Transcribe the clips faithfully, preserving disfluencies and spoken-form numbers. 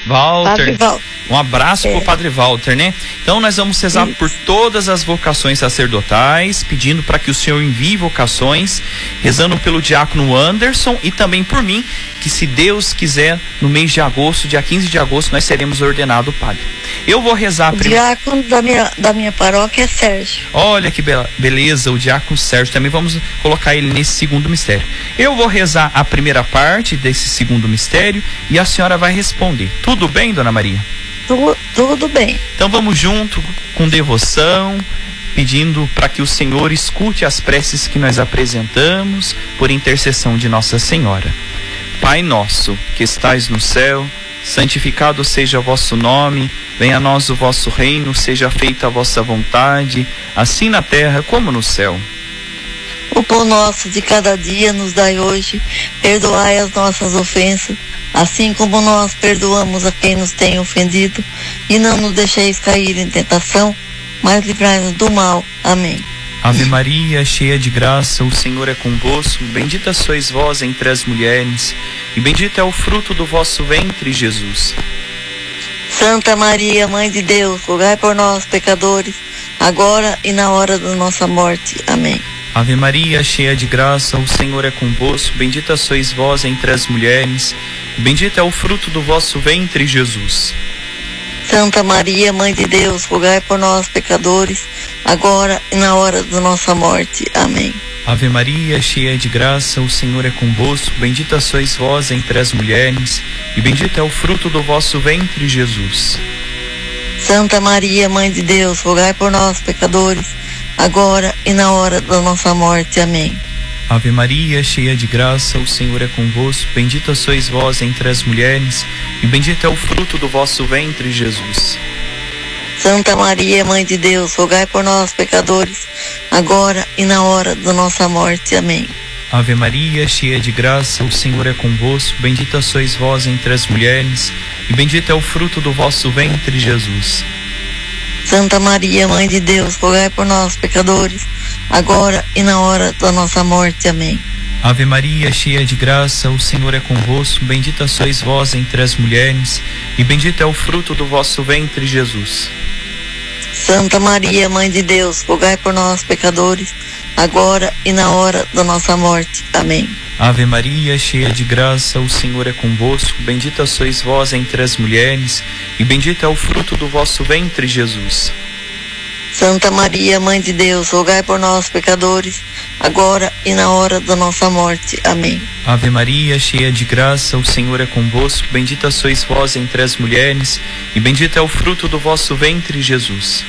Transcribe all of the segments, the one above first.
Walter. Padre Walter. Um abraço É. pro Padre Walter, né? Então nós vamos rezar Isso. por todas as vocações sacerdotais, pedindo para que o Senhor envie vocações, rezando pelo diácono Anderson e também por mim, que se Deus quiser, no mês de agosto, dia quinze de agosto, nós seremos ordenados padre. Eu vou rezar O primeiro. diácono da minha, da minha paróquia é Sérgio. Olha que be- beleza, o diácono Sérgio, também vamos colocar ele nesse segundo mistério. Eu vou rezar a primeira parte desse segundo mistério e a senhora vai responder. Tudo bem, Dona Maria? Tu, tudo bem. Então vamos junto com devoção, pedindo para que o Senhor escute as preces que nós apresentamos por intercessão de Nossa Senhora. Pai nosso, que estais no céu, santificado seja o vosso nome, venha a nós o vosso reino, seja feita a vossa vontade, assim na terra como no céu. O pão nosso de cada dia nos dai hoje, perdoai as nossas ofensas, assim como nós perdoamos a quem nos tem ofendido, e não nos deixeis cair em tentação, mas livrai-nos do mal. Amém. Ave Maria, cheia de graça, o Senhor é convosco, bendita sois vós entre as mulheres, e bendito é o fruto do vosso ventre, Jesus. Santa Maria, Mãe de Deus, rogai por nós, pecadores, agora e na hora da nossa morte. Amém. Ave Maria, cheia de graça, o Senhor é convosco, bendita sois vós entre as mulheres, e bendito é o fruto do vosso ventre, Jesus. Santa Maria, Mãe de Deus, rogai por nós, pecadores, agora e na hora da nossa morte. Amém. Ave Maria, cheia de graça, o Senhor é convosco, bendita sois vós entre as mulheres, e bendito é o fruto do vosso ventre, Jesus. Santa Maria, Mãe de Deus, rogai por nós, pecadores, agora e na hora da nossa morte. Amém. Ave Maria, cheia de graça, o Senhor é convosco, bendita sois vós entre as mulheres, e bendito é o fruto do vosso ventre, Jesus. Santa Maria, Mãe de Deus, rogai por nós, pecadores, agora e na hora da nossa morte. Amém. Ave Maria, cheia de graça, o Senhor é convosco, bendita sois vós entre as mulheres, e bendito é o fruto do vosso ventre, Jesus. Santa Maria, Mãe de Deus, rogai por nós, pecadores, agora e na hora da nossa morte. Amém. Ave Maria, cheia de graça, o Senhor é convosco, bendita sois vós entre as mulheres, e bendito é o fruto do vosso ventre, Jesus. Santa Maria, Mãe de Deus, rogai por nós, pecadores, agora e na hora da nossa morte. Amém. Ave Maria, cheia de graça, o Senhor é convosco, bendita sois vós entre as mulheres, e bendito é o fruto do vosso ventre, Jesus. Santa Maria, Mãe de Deus, rogai por nós, pecadores, agora e na hora da nossa morte. Amém. Ave Maria, cheia de graça, o Senhor é convosco, bendita sois vós entre as mulheres, e bendito é o fruto do vosso ventre, Jesus.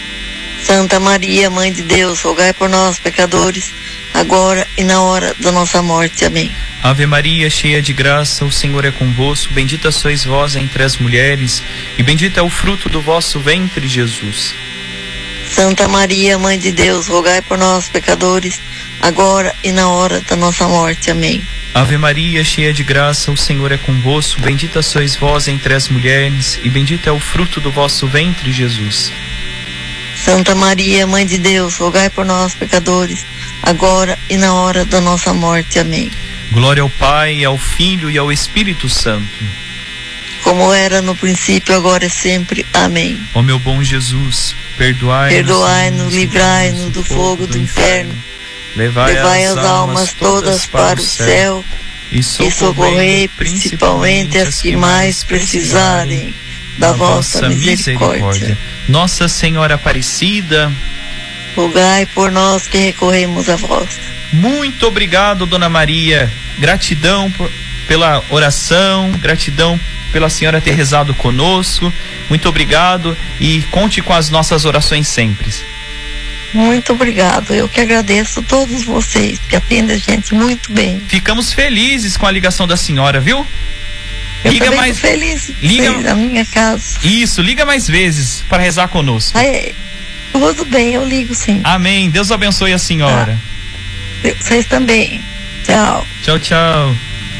Santa Maria, Mãe de Deus, rogai por nós, pecadores, agora e na hora da nossa morte. Amém. Ave Maria, cheia de graça, o Senhor é convosco, bendita sois vós entre as mulheres, e bendito é o fruto do vosso ventre, Jesus. Santa Maria, Mãe de Deus, rogai por nós, pecadores, agora e na hora da nossa morte. Amém. Ave Maria, cheia de graça, o Senhor é convosco, bendita sois vós entre as mulheres, e bendito é o fruto do vosso ventre, Jesus. Santa Maria, Mãe de Deus, rogai por nós, pecadores, agora e na hora da nossa morte. Amém. Glória ao Pai, ao Filho e ao Espírito Santo. Como era no princípio, agora e sempre. Amém. Ó meu bom Jesus, perdoai-nos, Perdoai-nos, livrai-nos do fogo do inferno, levai, levai as almas todas para o céu e e socorrei principalmente as que mais precisarem da vossa misericórdia. Nossa Senhora Aparecida, rogai por nós que recorremos a vós. muito obrigado, Dona Maria. Gratidão por, pela oração, gratidão pela senhora ter rezado conosco. Muito obrigado e conte com as nossas orações sempre. Muito obrigado. Eu que agradeço a todos vocês que atendem a gente muito bem. Ficamos felizes com a ligação da senhora, viu? Eu liga também mais tô feliz de liga vocês na minha casa. Isso, liga mais vezes para rezar conosco. Aí, tudo bem, eu ligo sim. Amém. Deus abençoe a senhora. Ah, vocês também. Tchau. Tchau, tchau.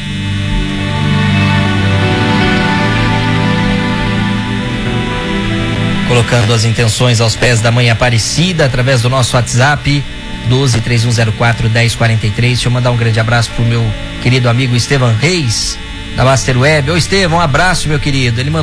Colocando as intenções aos pés da Mãe Aparecida através do nosso WhatsApp doze, três um zero quatro, dez quarenta e três. Deixa eu mandar um grande abraço pro meu querido amigo Estevam Reis da Master Web. Ô Estevam, um abraço, meu querido. Ele mandou